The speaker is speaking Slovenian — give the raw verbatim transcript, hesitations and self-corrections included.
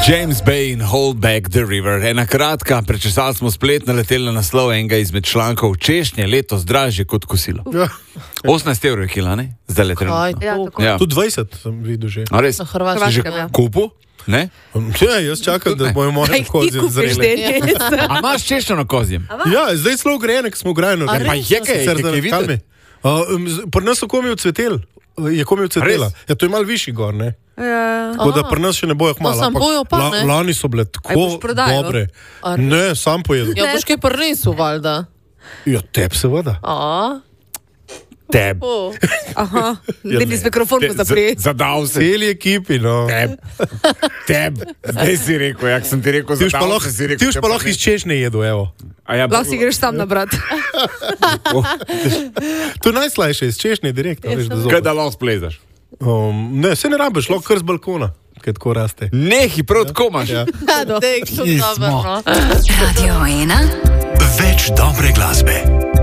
James Bay in Hold Back the River. Ena kratka, prečesali smo splet, naleteli na naslov enega izmed člankov. Češnje letos dražje kot kosilo. Ja. osemnajst evrov je kila, ne? Zdaj le trenutno. Ja, Ja. Tu dvajset sem videl že. A res? Na Si Hrvaškem, že ja. kupil? Ne? Ja, jaz čakam, da bojo moje kozi zreli. A imaš češnjo na kozjem? Ja, zdaj celo grejene, ko smo grajeno. A Pa res? je kaj, Sicer je kaj videti? kalmi. Uh, um, z- pri nas so komi odcvetel. Je komi odcvetela. Res? Ja, to je malo višji gor, ne? Ja. Tako da Aha. pri nas še ne bojo hmalo. No, sam ampak bojo pa, la, ne? lani so bile Aj tako boš prodajal? dobre. A res? Ne, sam pojedu. Ja, boš kaj prinesel, valjda. Ja, teb seveda. A? Teb. O. Aha, Ja, Denis ne. mikrofon Te- zapri. za- Zadal se. Celi ekipi, no. Teb. Teb. Zdaj si rekel, jak sem ti rekel, Ti už pa zadal lahko, se, si rekel. ti už te pa lahko ne. iz češnje jedu, evo. A ja, Lahko si greš sam nabrat. To je najslajše, iz češnje direkt. a veš, da zopet. Kaj da lahko splezaš? Um, ne, se ne rabiš, lahko kar z balkona, kaj tako raste. Nehi, prav tako imaš. Ja. Dej, to Kje dobro, smo? no. Radio ena. Več dobre glasbe.